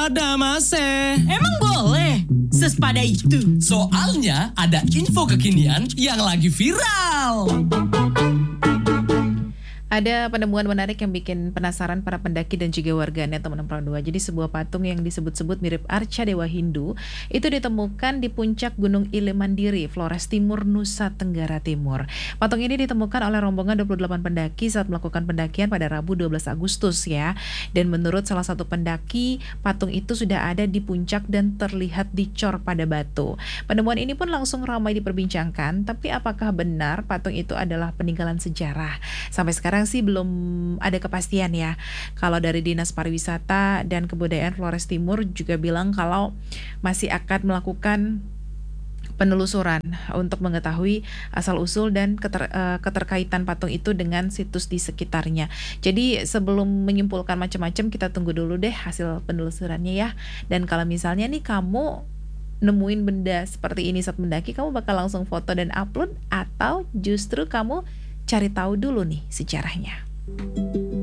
Damase. Emang boleh? Sesepada itu. Soalnya ada info kekinian yang lagi viral. Ada penemuan menarik yang bikin penasaran para pendaki dan juga warganet teman-teman Pro 2. Jadi sebuah patung yang disebut-sebut mirip arca dewa Hindu itu ditemukan di puncak Gunung Ile Mandiri, Flores Timur, Nusa Tenggara Timur. Patung ini ditemukan oleh rombongan 28 pendaki saat melakukan pendakian pada Rabu 12 Agustus ya. Dan menurut salah satu pendaki, patung itu sudah ada di puncak dan terlihat dicor pada batu. Penemuan ini pun langsung ramai diperbincangkan, tapi apakah benar patung itu adalah peninggalan sejarah? Sampai sekarang sih belum ada kepastian ya. Kalau dari Dinas Pariwisata dan Kebudayaan Flores Timur juga bilang kalau masih akan melakukan penelusuran untuk mengetahui asal-usul dan keterkaitan patung itu dengan situs di sekitarnya. Jadi sebelum menyimpulkan macam-macam, kita tunggu dulu deh hasil penelusurannya ya. Dan kalau misalnya nih kamu nemuin benda seperti ini saat mendaki, kamu bakal langsung foto dan upload atau justru kamu cari tahu dulu nih sejarahnya.